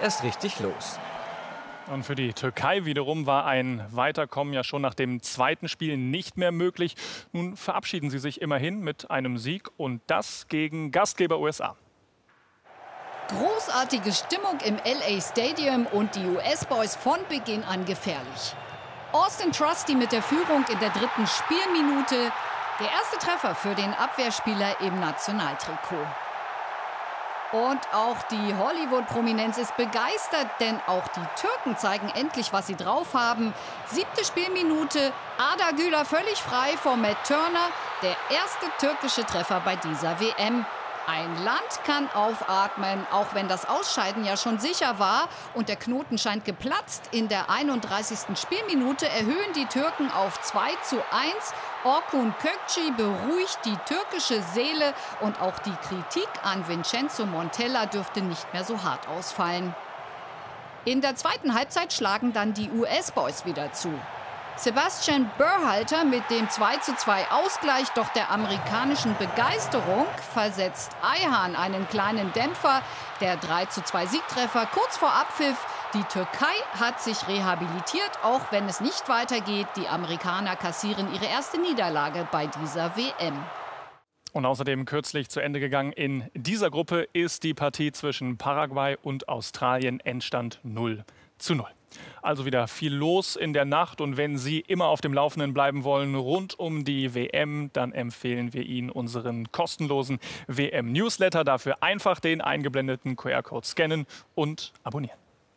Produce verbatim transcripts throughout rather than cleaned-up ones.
erst richtig los. Und für die Türkei wiederum war ein Weiterkommen ja schon nach dem zweiten Spiel nicht mehr möglich. Nun verabschieden sie sich immerhin mit einem Sieg und das gegen Gastgeber U S A. Großartige Stimmung im L A Stadium und die U S-Boys von Beginn an gefährlich. Austin Trusty mit der Führung in der dritten Spielminute. Der erste Treffer für den Abwehrspieler im Nationaltrikot. Und auch die Hollywood-Prominenz ist begeistert, denn auch die Türken zeigen endlich, was sie drauf haben. Siebte Spielminute, Arda Güler völlig frei vor Matt Turner. Der erste türkische Treffer bei dieser W M. Ein Land kann aufatmen, auch wenn das Ausscheiden ja schon sicher war. Und der Knoten scheint geplatzt. In der einunddreißigsten Spielminute erhöhen die Türken auf zwei zu eins. Orkun Kökçü beruhigt die türkische Seele. Und auch die Kritik an Vincenzo Montella dürfte nicht mehr so hart ausfallen. In der zweiten Halbzeit schlagen dann die U S-Boys wieder zu. Sebastian Berhalter mit dem zwei zu zwei Ausgleich, doch der amerikanischen Begeisterung versetzt Ayhan einen kleinen Dämpfer. Der drei zu zwei Siegtreffer kurz vor Abpfiff. Die Türkei hat sich rehabilitiert, auch wenn es nicht weitergeht. Die Amerikaner kassieren ihre erste Niederlage bei dieser W M. Und außerdem kürzlich zu Ende gegangen in dieser Gruppe ist die Partie zwischen Paraguay und Australien. Endstand null zu null. Also wieder viel los in der Nacht. Und wenn Sie immer auf dem Laufenden bleiben wollen rund um die W M, dann empfehlen wir Ihnen unseren kostenlosen W M-Newsletter. Dafür einfach den eingeblendeten Q R-Code scannen und abonnieren.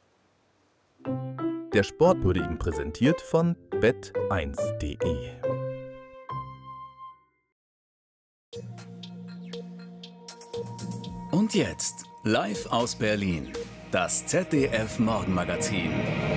Der Sport wurde Ihnen präsentiert von bet eins punkt de. Und jetzt, live aus Berlin, das Z D F-Morgenmagazin.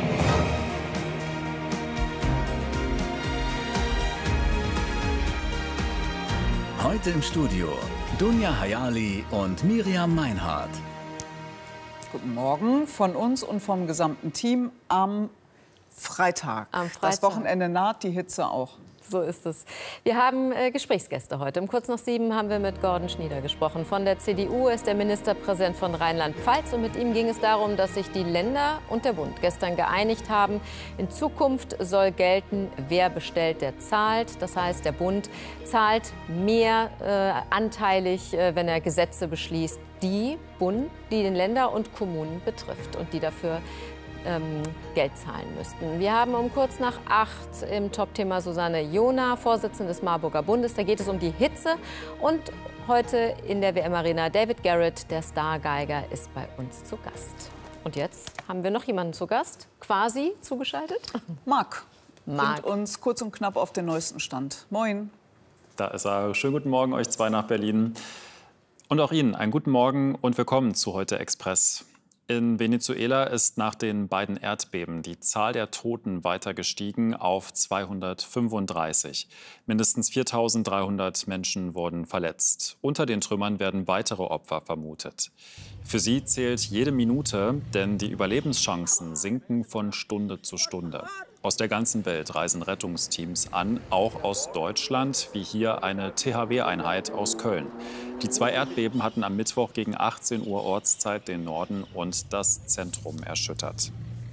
Heute im Studio Dunja Hayali und Miriam Meinhardt. Guten Morgen von uns und vom gesamten Team am Freitag. Am Freitag. Das Wochenende naht, die Hitze auch. So ist es. Wir haben äh, Gesprächsgäste heute. Um kurz nach sieben haben wir mit Gordon Schnieder gesprochen. Von der C D U ist der Ministerpräsident von Rheinland-Pfalz. Und mit ihm ging es darum, dass sich die Länder und der Bund gestern geeinigt haben. In Zukunft soll gelten, wer bestellt, der zahlt. Das heißt, der Bund zahlt mehr äh, anteilig, äh, wenn er Gesetze beschließt, die Bund, die den Länder und Kommunen betrifft und die dafür Ähm, Geld zahlen müssten. Wir haben um kurz nach acht im Top-Thema Susanne Jona, Vorsitzende des Marburger Bundes. Da geht es um die Hitze. Und heute in der W M-Arena David Garrett, der Stargeiger, ist bei uns zu Gast. Und jetzt haben wir noch jemanden zu Gast, quasi zugeschaltet. Marc, Marc. bringt uns kurz und knapp auf den neuesten Stand. Moin. Da ist er. Schönen guten Morgen euch zwei nach Berlin. Und auch Ihnen einen guten Morgen und willkommen zu Heute Express. In Venezuela ist nach den beiden Erdbeben die Zahl der Toten weiter gestiegen auf zweihundertfünfunddreißig. Mindestens viertausenddreihundert Menschen wurden verletzt. Unter den Trümmern werden weitere Opfer vermutet. Für sie zählt jede Minute, denn die Überlebenschancen sinken von Stunde zu Stunde. Aus der ganzen Welt reisen Rettungsteams an, auch aus Deutschland, wie hier eine T H W-Einheit aus Köln. Die zwei Erdbeben hatten am Mittwoch gegen achtzehn Uhr Ortszeit den Norden und das Zentrum erschüttert.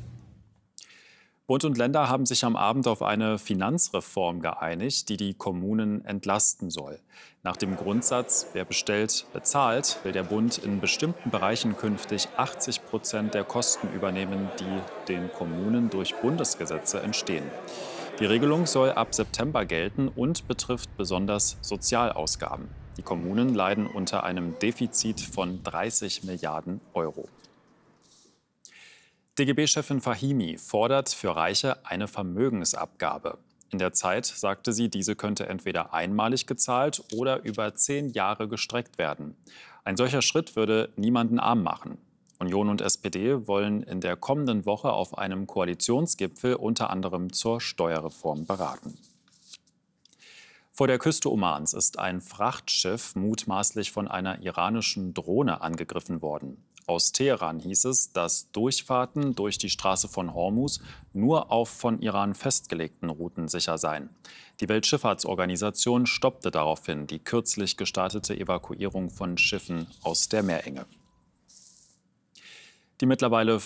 Bund und Länder haben sich am Abend auf eine Finanzreform geeinigt, die die Kommunen entlasten soll. Nach dem Grundsatz, wer bestellt, bezahlt, will der Bund in bestimmten Bereichen künftig achtzig Prozent der Kosten übernehmen, die den Kommunen durch Bundesgesetze entstehen. Die Regelung soll ab September gelten und betrifft besonders Sozialausgaben. Die Kommunen leiden unter einem Defizit von dreißig Milliarden Euro. D G B-Chefin Fahimi fordert für Reiche eine Vermögensabgabe. In der Zeit sagte sie, diese könnte entweder einmalig gezahlt oder über zehn Jahre gestreckt werden. Ein solcher Schritt würde niemanden arm machen. Union und S P D wollen in der kommenden Woche auf einem Koalitionsgipfel unter anderem zur Steuerreform beraten. Vor der Küste Omans ist ein Frachtschiff mutmaßlich von einer iranischen Drohne angegriffen worden. Aus Teheran hieß es, dass Durchfahrten durch die Straße von Hormuz nur auf von Iran festgelegten Routen sicher seien. Die Weltschifffahrtsorganisation stoppte daraufhin die kürzlich gestartete Evakuierung von Schiffen aus der Meerenge. Die mittlerweile